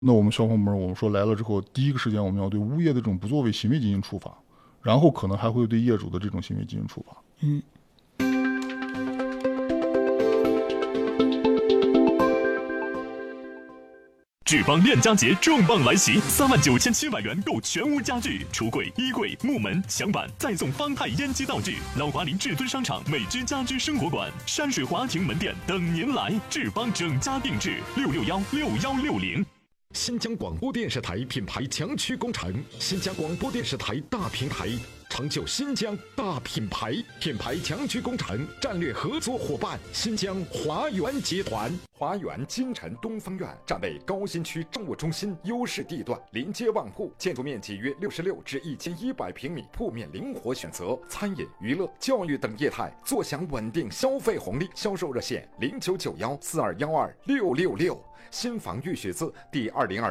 那我们消防部门，我们说来了之后，第一个时间我们要对物业的这种不作为行为进行处罚，然后可能还会对业主的这种行为进行处罚。 志邦链家节重磅来袭，39700元购全屋家具、橱柜、衣柜、木门、墙板，再送方太烟机道具。老华林至尊商场、美居家居生活馆、山水华庭门店等您来。志邦整家定制，6616160。 新疆广播电视台品牌强驱工程，新疆广播电视台大平台，成就新疆大品牌。品牌强驱工程战略合作伙伴：新疆华源集团。华源金城东方院站位高新区政务中心优势地段，临街旺铺，建筑面积约66至1100平米，铺面灵活选择，餐饮、娱乐、教育等业态，坐享稳定消费红利。销售热线099142126666。新房预许字第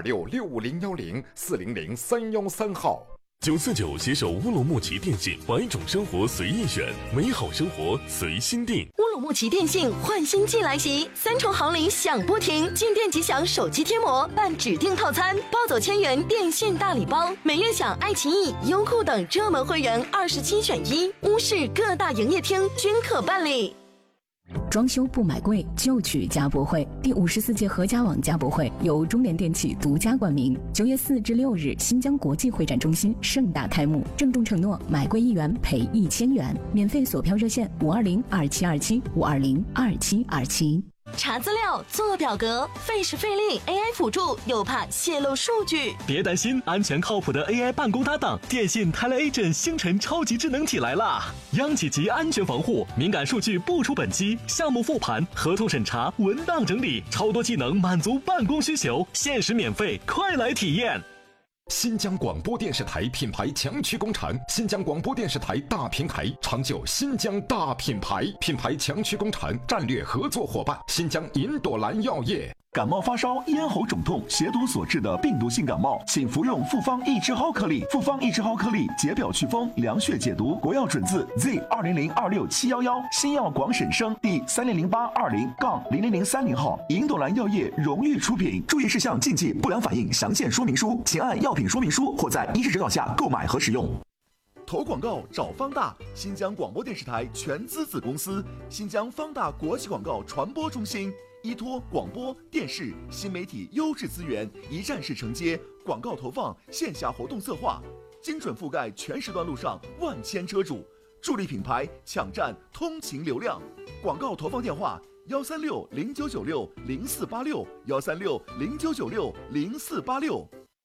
2026-65010-400-313号。 949携手乌鲁木齐电信，百种生活随意选，美好生活随心定。 乌鲁木齐电信换新季来袭，3重好礼享不停，进店即享手机贴膜，办指定套餐，包走千元电信大礼包，每月享爱奇艺、优酷等热门会员27选1，乌市各大营业厅均可办理。 装修不买贵，就去家博会。第54届合家网家博会由中联电器独家冠名，9月4至6日，新疆国际会展中心盛大开幕。郑重承诺，买贵1元赔1000元。免费索票热线5202727，5202727。 查资料、做表格，费时费力 ，AI 辅助又怕泄露数据。 别担心，安全靠谱的 AI 办公搭档，电信 TeleAgent 星辰超级智能体来啦！央企级安全防护，敏感数据不出本机，项目复盘、合同审查、文档整理，超多技能满足办公需求，限时免费，快来体验！ 新疆广播电视台品牌强驱工程，新疆广播电视台大平台，成就新疆大品牌。品牌强驱工程战略合作伙伴：新疆银朵兰药业。 感冒发烧、咽喉肿痛、血毒所致的病毒性感冒，请服用复方益智蒿颗粒。复方益智蒿颗粒解表祛风、凉血解毒，国药准字 Z20026711，新药广审生第300820-0030号，银朵兰药业荣誉出品。注意事项、禁忌、不良反应详见说明书，请按药品说明书或在医师指导下购买和使用。投广告找方大，新疆广播电视台全资子公司，新疆方大国际广告传播中心。依托广播电视新媒体优质资源，一站式承接广告投放、线下活动策划，精准覆盖全时段路上万千车主，助力品牌抢占通勤流量。广告投放电话1360996-0486，1360996-0486。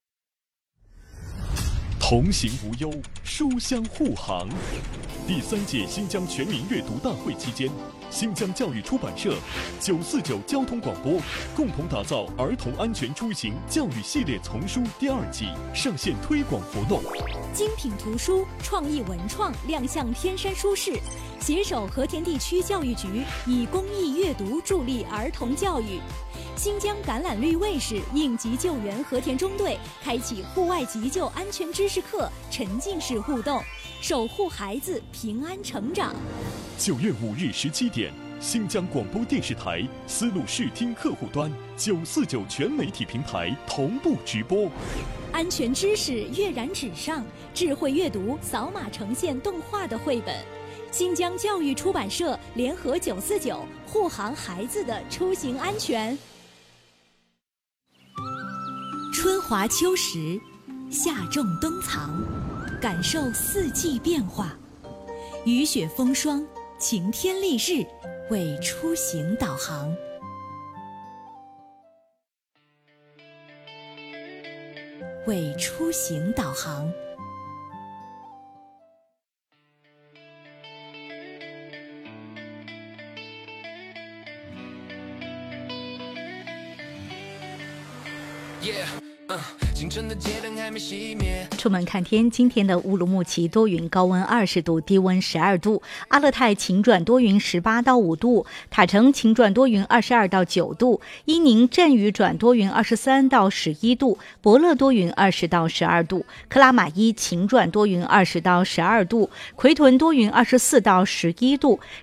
同行无忧，书香护航。第3届新疆全民阅读大会期间，新疆教育出版社、949交通广播共同打造儿童安全出行教育系列丛书第2季上线推广活动。 精品图书、创意文创亮相天山书市，携手和田地区教育局，以公益阅读助力儿童教育。新疆橄榄绿卫士应急救援和田中队开启户外急救安全知识课，沉浸式互动，守护孩子平安成长。 9月5日17点，新疆广播电视台丝路视听客户端949全媒体平台同步直播。 安全知识跃然纸上，智慧阅读扫码呈现动画的绘本。新疆教育出版社联合949护航孩子的出行安全。春华秋实，夏种冬藏，感受4季变化。雨雪风霜，晴天丽日，为出行导航。为出行导航。 清晨的街灯还没熄灭。 出门看天，今天的乌鲁木齐多云，高温20度，低温12度；阿勒泰晴转多云18到5度；塔城晴转多云22到9度；伊宁阵雨转多云23到11度；博乐多云20到12度；克拉玛依晴转多云20到12度；奎屯多云24到11度；